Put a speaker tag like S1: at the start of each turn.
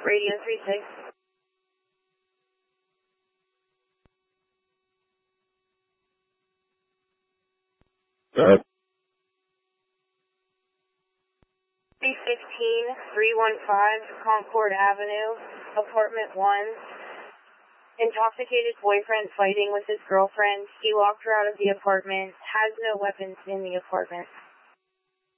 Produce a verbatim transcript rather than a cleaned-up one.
S1: Radio three six.
S2: Uh,
S1: three fifteen, three one five, Concord Avenue, apartment one. Intoxicated boyfriend fighting with his girlfriend. He locked her out of the apartment, has no weapons in the apartment.